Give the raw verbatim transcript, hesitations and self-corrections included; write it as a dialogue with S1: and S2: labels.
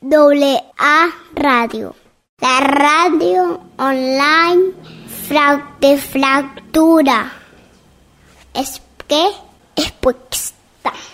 S1: doble A Radio. La radio online de fractura. Es que es puesta.